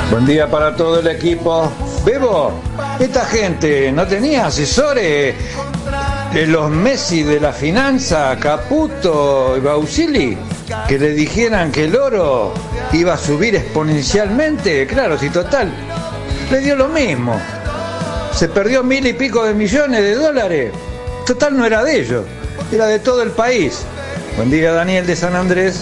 Buen día para todo el equipo. Bebo, esta gente no tenía asesores, los Messi de la finanza, Caputo y Bausili, que le dijeran que el oro iba a subir exponencialmente. Claro, si total, le dio lo mismo. Se perdió 1.000 y pico de millones de dólares. Total, no era de ellos, era de todo el país. Buen día, Daniel de San Andrés.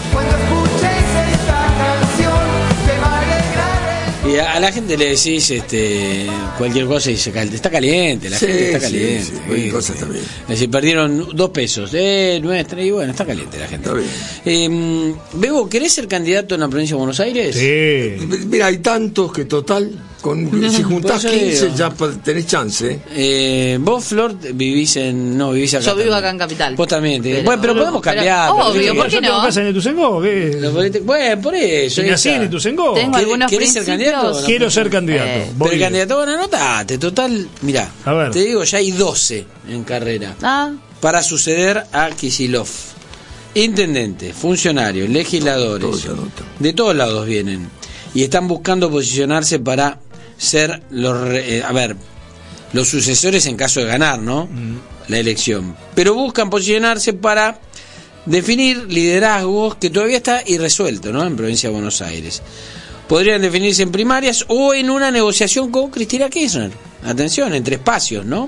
Y a la gente le decís cualquier cosa y está caliente, la gente está caliente. Sí, cosa está bien. Es decir, perdieron 2 pesos, nuestra, y bueno, está caliente la gente. Está bien. Bebo, ¿querés ser candidato en la provincia de Buenos Aires? Sí. Mira, hay tantos que total, si juntás 15 ya tenés chance. Vos, Flor, vivís acá. Yo vivo acá en Capital. Vos también. Bueno, pero podemos cambiar. Obvio, ¿por qué no? ¿Qué pasa en Ituzaingó? Bueno, por eso. ¿Y nací en Ituzaingó? Tengo algunos ¿Querés ser candidato? Quiero ser candidato. Pero el candidato, bueno, anotate. Total, mirá, te digo, ya hay 12 en carrera para suceder a Kicillof. Intendentes, funcionarios, legisladores, de todos lados vienen. Y están buscando posicionarse para ser los sucesores en caso de ganar, ¿no? La elección. Pero buscan posicionarse para definir liderazgos que todavía está irresuelto, ¿no? En provincia de Buenos Aires. Podrían definirse en primarias o en una negociación con Cristina Kirchner. Atención, entre espacios, ¿no?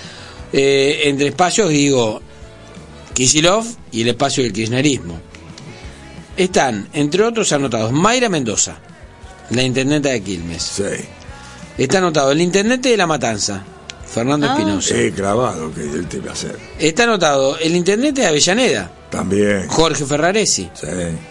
Entre espacios, digo, Kicillof y el espacio del kirchnerismo. Están, entre otros, anotados Mayra Mendoza, la intendenta de Quilmes. Sí. Está anotado el intendente de La Matanza, Fernando Espinosa. Clavado que él te va a hacer. Está anotado el intendente de Avellaneda. También. Jorge Ferraresi. Sí.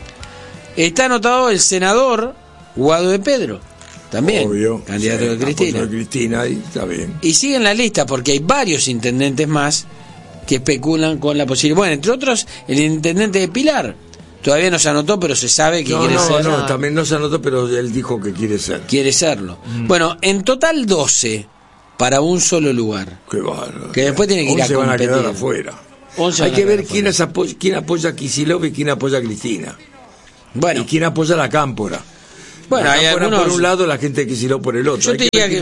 Está anotado el senador Guado de Pedro. También. Obvio. Candidato de Cristina. De Cristina, y está bien. Y siguen la lista porque hay varios intendentes más que especulan con la posibilidad. Bueno, entre otros, el intendente de Pilar. Todavía no se anotó, pero se sabe que quiere ser. No, también no se anotó, pero él dijo que quiere ser. Quiere serlo. Bueno, en total 12 para un solo lugar. Qué bárbaro. Que después tiene que ir a competir. Van a quedar afuera. Hay que ver quién apoya a Kicillof y quién apoya a Cristina. Bueno. Y quién apoya a la Cámpora. Bueno, la hay Cámpora algunos... por un lado, la gente de Kicillof por el otro.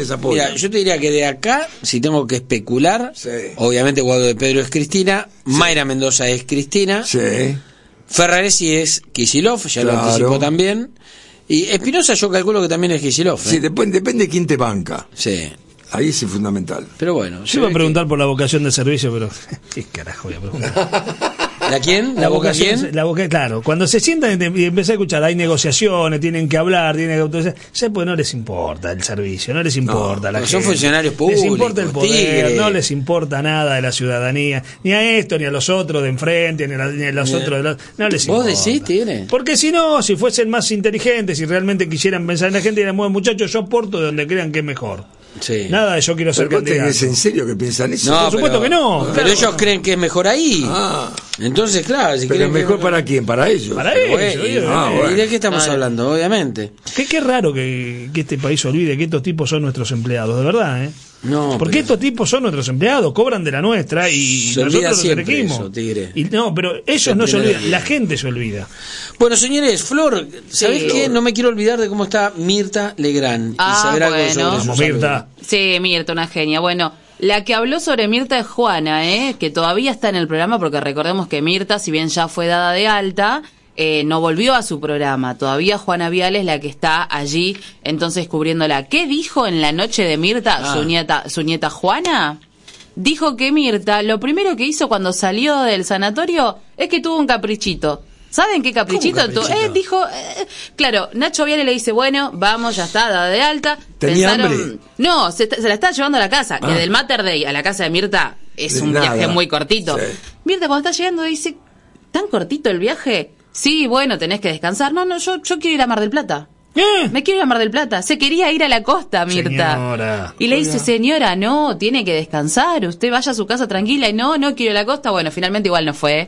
Yo te diría que de acá, si tengo que especular, obviamente Guado de Pedro es Cristina, Mayra Mendoza es Cristina. Sí. Ferraresi es Kicillof, ya lo anticipó también. Y Espinosa yo calculo que también es Kicillof. Sí, depende de quién te banca. Sí. Ahí es fundamental. Pero bueno. Yo iba a preguntar por la vocación de servicio, pero... ¿Qué carajo voy a preguntar? ¿La quién? ¿La vocación? Claro, cuando se sientan y empiezan a escuchar, hay negociaciones, tienen que hablar, tienen que autorizar, pues no les importa el servicio, no les importa la gente. Son funcionarios públicos. Les importa el poder, no les importa nada de la ciudadanía, ni a esto, ni a los otros de enfrente, ni a los otros de los... No les importa. ¿Vos decís, Tigre? Porque si no, si fuesen más inteligentes, si realmente quisieran pensar en la gente, dirían, bueno, muchachos, yo aporto de donde crean que es mejor. Sí. Nada de yo quiero ser candidato. ¿Es en serio que piensan eso? No, por supuesto que no. Pero ellos creen que es mejor ahí. Entonces, claro. Si pero es mejor para quién, para ellos. Para ellos. ¿Y de qué estamos hablando? Obviamente. Qué raro que este país olvide que estos tipos son nuestros empleados, de verdad, No, porque estos tipos son nuestros empleados, cobran de la nuestra y nosotros los elegimos. Eso, Tigre. Y no, pero ellos no se olvidan, la gente se olvida. Bueno, señores, Flor, ¿sabés qué? No me quiero olvidar de cómo está Mirta Legrand. Y saber algo sobre Vamos, Mirta. Sí, Mirta, una genia. Bueno, la que habló sobre Mirta es Juana, que todavía está en el programa, porque recordemos que Mirta, si bien ya fue dada de alta, no volvió a su programa. Todavía Juana Viale es la que está allí, entonces cubriéndola. ¿Qué dijo en la noche de Mirta su nieta Juana? Dijo que Mirta, lo primero que hizo cuando salió del sanatorio es que tuvo un caprichito. ¿Saben qué caprichito? Dijo, claro, Nacho Viale le dice, bueno, vamos, ya está, dada de alta. ¿Tenía hambre? No, se la está llevando a la casa, que del Mater Dei a la casa de Mirta es un viaje muy cortito. Sí. Mirta cuando está llegando dice, ¿tan cortito el viaje? Sí, bueno, tenés que descansar. No, yo quiero ir a Mar del Plata. Me quiero ir a Mar del Plata. Se quería ir a la costa, Mirta. Señora. Y le dice, señora, no, tiene que descansar. Usted vaya a su casa tranquila. Y no quiero ir a la costa. Bueno, finalmente igual no fue.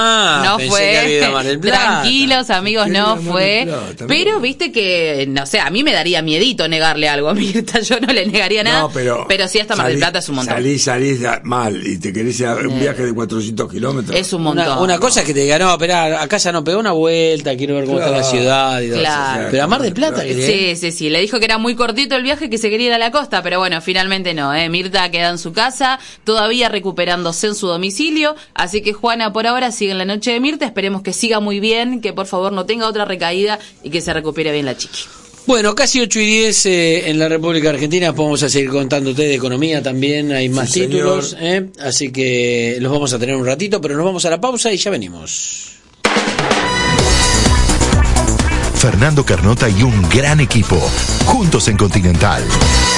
No fue. Que había ido a Mar del Plata. Tranquilos, amigos, no fue. Pero viste que, no sé, a mí me daría miedito negarle algo a Mirta. Yo no le negaría nada. No, pero sí, hasta Mar del Plata es un montón. Salís mal y te querés ir a un viaje de 400 kilómetros. Es un montón. Una cosa es que te diga, no, espera, acá ya no pegó una vuelta, quiero ver cómo está la ciudad. Y claro. Pero a Mar del Plata. Sí. Le dijo que era muy cortito el viaje, que se quería ir a la costa, pero bueno, finalmente no. Mirta queda en su casa, todavía recuperándose en su domicilio, así que Juana por ahora sigue en la noche de Mirta. Esperemos que siga muy bien, que por favor no tenga otra recaída y que se recupere bien la chiqui. Bueno, casi 8:10 en la República Argentina. Vamos a seguir contándote de economía también. Hay más títulos, así que los vamos a tener un ratito, pero nos vamos a la pausa y ya venimos. Fernando Carnota y un gran equipo, juntos en Continental.